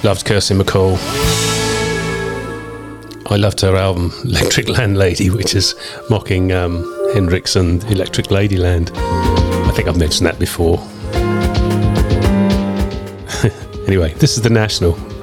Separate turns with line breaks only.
Loved Kirsty MacColl. I loved her album Electric Landlady, which is mocking Hendrix and Electric Ladyland. I think I've mentioned that before. Anyway, this is The National.